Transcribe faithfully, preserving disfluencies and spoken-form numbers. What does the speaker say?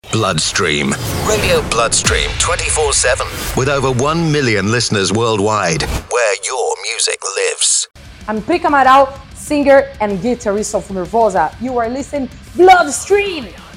Bloodstream. Radio Bloodstream twenty-four seven. With over one million listeners worldwide, where your music lives. I'm Prica Amaral, singer and guitarist of Nervosa. You are listening Bloodstream!